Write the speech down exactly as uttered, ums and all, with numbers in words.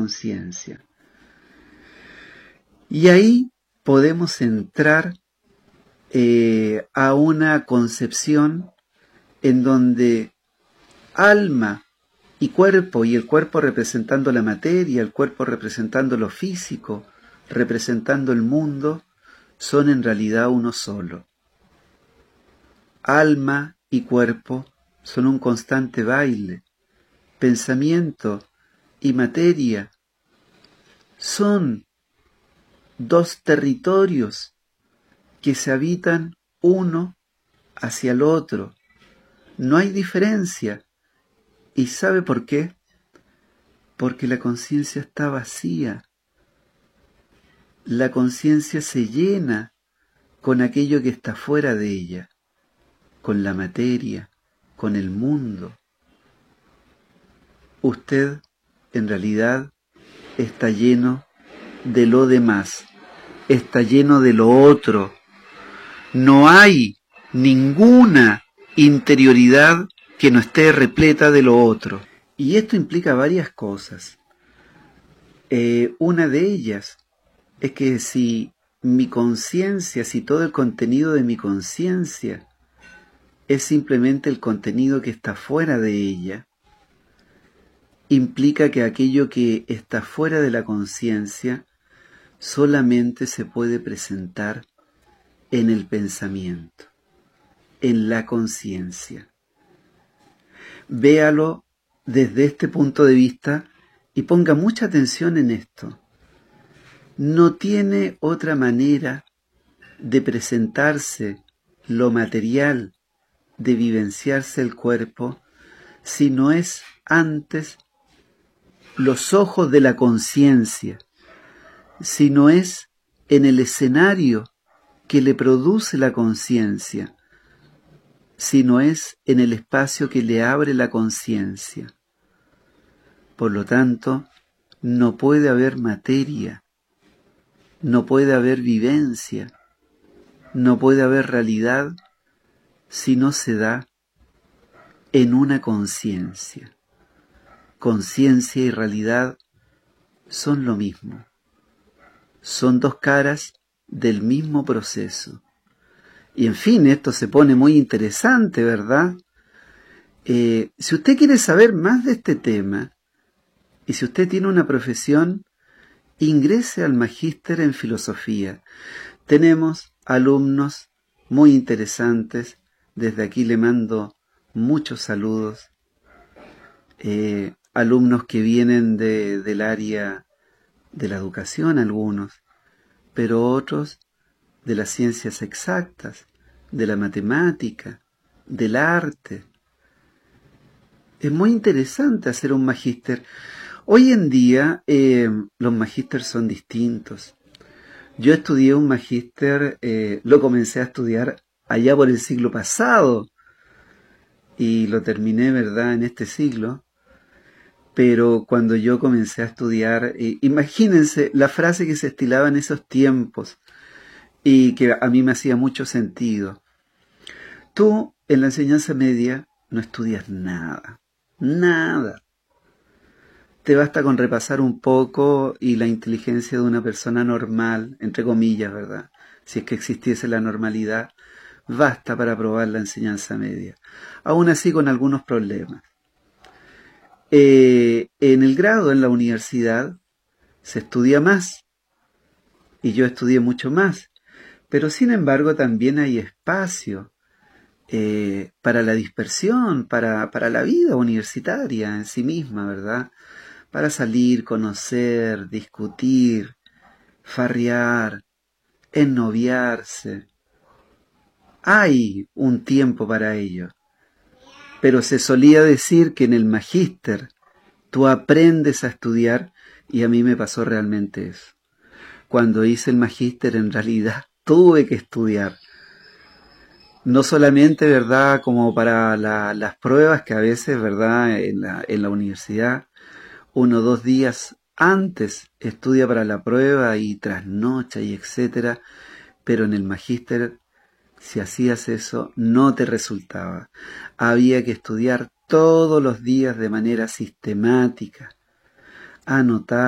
conciencia. Y ahí podemos entrar eh, a una concepción en donde alma y cuerpo, y el cuerpo representando la materia, el cuerpo representando lo físico, representando el mundo, son en realidad uno solo. Alma y cuerpo son un constante baile. Pensamiento y materia son dos territorios que se habitan uno hacia el otro. No hay diferencia. ¿Y sabe por qué? Porque la conciencia está vacía. La conciencia se llena con aquello que está fuera de ella, con la materia, con el mundo. Usted, en realidad, está lleno de lo demás, está lleno de lo otro. No hay ninguna interioridad que no esté repleta de lo otro. Y esto implica varias cosas. Eh, una de ellas es que si mi conciencia, si todo el contenido de mi conciencia es simplemente el contenido que está fuera de ella, implica que aquello que está fuera de la conciencia solamente se puede presentar en el pensamiento, en la conciencia. Véalo desde este punto de vista y ponga mucha atención en esto. No tiene otra manera de presentarse lo material, de vivenciarse el cuerpo, si no es antes los ojos de la conciencia, si no es en el escenario que le produce la conciencia, si no es en el espacio que le abre la conciencia. Por lo tanto, no puede haber materia, no puede haber vivencia, no puede haber realidad si no se da en una conciencia. Conciencia y realidad son lo mismo. Son dos caras del mismo proceso. Y en fin, esto se pone muy interesante, ¿verdad? Eh, si usted quiere saber más de este tema, y si usted tiene una profesión, ingrese al Magíster en Filosofía. Tenemos alumnos muy interesantes. Desde aquí le mando muchos saludos. Eh, alumnos que vienen de, del área de la educación, algunos, pero otros de las ciencias exactas, de la matemática, del arte. Es muy interesante hacer un magíster. Hoy en día eh, los magísteres son distintos. Yo estudié un magíster, eh, lo comencé a estudiar allá por el siglo pasado y lo terminé, ¿verdad?, en este siglo. Pero cuando yo comencé a estudiar, eh, imagínense la frase que se estilaba en esos tiempos y que a mí me hacía mucho sentido. Tú en la enseñanza media no estudias nada, nada. Te basta con repasar un poco y la inteligencia de una persona normal, entre comillas, ¿verdad? Si es que existiese la normalidad, basta para aprobar la enseñanza media. Aún así con algunos problemas. Eh, en el grado, en la universidad, se estudia más. Y yo estudié mucho más. Pero sin embargo también hay espacio eh, para la dispersión, para, para la vida universitaria en sí misma, ¿verdad? Para salir, conocer, discutir, farrear, ennoviarse. Hay un tiempo para ello. Pero se solía decir que en el magíster tú aprendes a estudiar, y a mí me pasó realmente eso. Cuando hice el magíster, en realidad tuve que estudiar. No solamente, ¿verdad?, como para la, las pruebas que a veces, ¿verdad?, en la, en la universidad, uno o dos días antes estudia para la prueba y trasnocha y etcétera, pero en el magíster, si hacías eso, no te resultaba. Había que estudiar todos los días de manera sistemática, anotar,